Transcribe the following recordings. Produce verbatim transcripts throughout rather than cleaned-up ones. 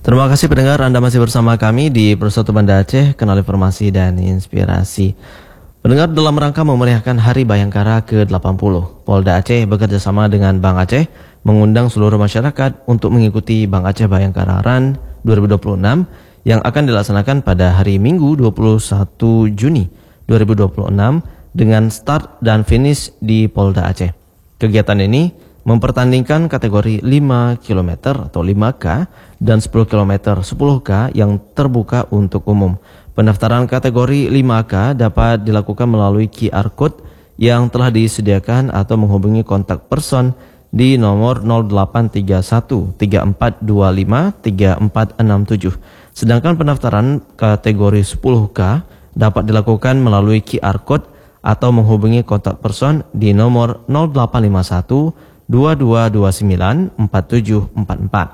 Terima kasih pendengar, Anda masih bersama kami di Persatu Banda Aceh, Kanal Informasi dan Inspirasi. Pendengar, dalam rangka memeriahkan Hari Bayangkara ke delapan puluh, Polda Aceh bekerjasama dengan Bank Aceh mengundang seluruh masyarakat untuk mengikuti Bank Aceh Bayangkara Run dua ribu dua puluh enam yang akan dilaksanakan pada hari Minggu dua puluh satu Juni dua ribu dua puluh enam dengan start dan finish di Polda Aceh. Kegiatan ini mempertandingkan kategori lima kilometer atau lima K dan sepuluh kilometer sepuluh K yang terbuka untuk umum. Pendaftaran kategori lima K dapat dilakukan melalui Q R Code yang telah disediakan atau menghubungi kontak person di nomor nol delapan tiga satu tiga empat dua lima tiga empat enam tujuh. Sedangkan pendaftaran kategori sepuluh K dapat dilakukan melalui Q R Code atau menghubungi kontak person di nomor nol delapan lima satu dua dua dua sembilan empat tujuh empat empat.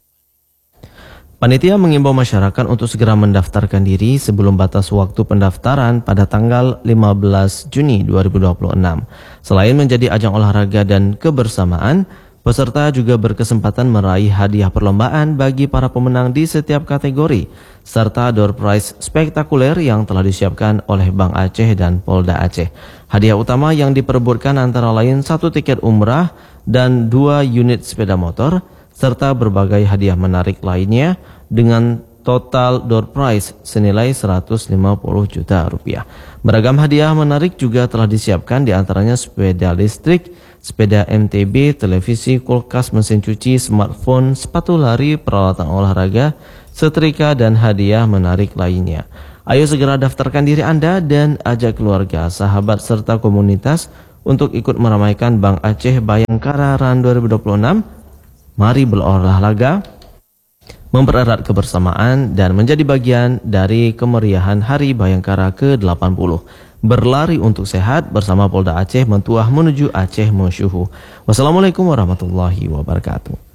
Panitia mengimbau masyarakat untuk segera mendaftarkan diri sebelum batas waktu pendaftaran pada tanggal lima belas Juni dua ribu dua puluh enam. Selain menjadi ajang olahraga dan kebersamaan, peserta juga berkesempatan meraih hadiah perlombaan bagi para pemenang di setiap kategori, serta door prize spektakuler yang telah disiapkan oleh Bank Aceh dan Polda Aceh. Hadiah utama yang diperebutkan antara lain satu tiket umrah dan dua unit sepeda motor, serta berbagai hadiah menarik lainnya dengan total door prize senilai seratus lima puluh juta rupiah. Beragam hadiah menarik juga telah disiapkan, diantaranya sepeda listrik, sepeda M T B, televisi, kulkas, mesin cuci, smartphone, sepatu lari, peralatan olahraga, setrika, dan hadiah menarik lainnya. Ayo segera daftarkan diri Anda dan ajak keluarga, sahabat, serta komunitas untuk ikut meramaikan Bank Aceh Bayangkara Run dua ribu dua puluh enam. Mari berolahraga, mempererat kebersamaan, dan menjadi bagian dari kemeriahan Hari Bayangkara ke delapan puluh. Berlari untuk sehat bersama Polda Aceh mentuah menuju Aceh Mesyuhu. Wassalamualaikum warahmatullahi wabarakatuh.